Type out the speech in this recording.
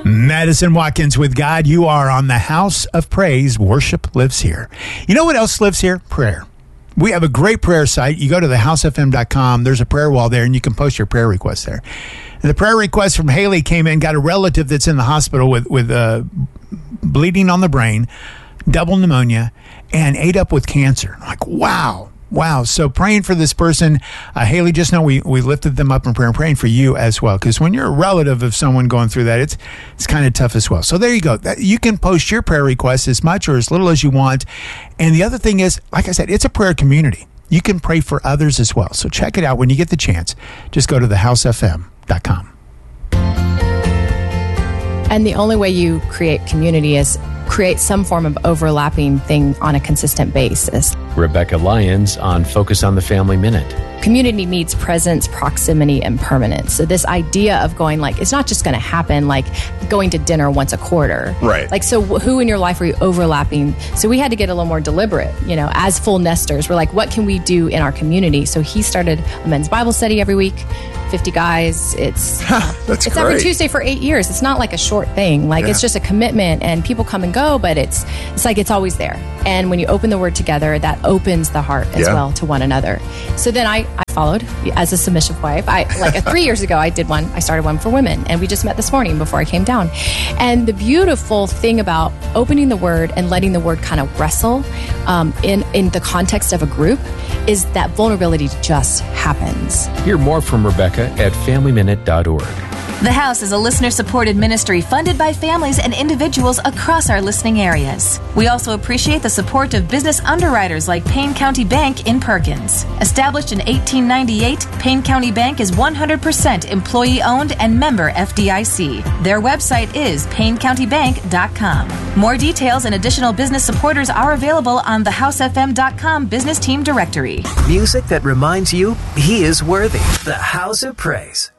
Madison Watkins with God. You are on the House of Praise. Worship lives here. You know what else lives here? Prayer. We have a great prayer site. You go to thehousefm.com. There's a prayer wall there, and you can post your prayer requests there. And the prayer request from Haley came in, got a relative that's in the hospital with bleeding on the brain, double pneumonia, and ate up with cancer. I'm like, wow. So praying for this person. Haley, just know we lifted them up in prayer and praying for you as well. Because when you're a relative of someone going through that, it's kind of tough as well. So there you go. You can post your prayer requests as much or as little as you want. And the other thing is, like I said, it's a prayer community. You can pray for others as well. So check it out when you get the chance. Just go to thehousefm.com. And the only way you create community is create some form of overlapping thing on a consistent basis. Rebecca Lyons on Focus on the Family Minute. Community needs presence, proximity, and permanence. So this idea of going it's not just going to happen like going to dinner once a quarter. Right. So who in your life are you overlapping? So we had to get a little more deliberate, as full nesters. We're like, what can we do in our community? So he started a men's Bible study every week, 50 guys. It's great. Every Tuesday for 8 years. It's not like a short thing. It's just a commitment, and people come and go, but it's it's always there. And when you open the word together, that opens the heart as well to one another. So then I followed as a submissive wife. 3 years ago, I started one for women, and we just met this morning before I came down. And the beautiful thing about opening the word and letting the word kind of wrestle in the context of a group is that vulnerability just happens. Hear more from Rebecca at FamilyMinute.org. The House is a listener-supported ministry funded by families and individuals across our listening areas. We also appreciate the support of business underwriters like Payne County Bank in Perkins. Established in 1898, Payne County Bank is 100% employee-owned and member FDIC. Their website is PayneCountyBank.com. More details and additional business supporters are available on thehousefm.com business team directory. Music that reminds you he is worthy. The House of Praise.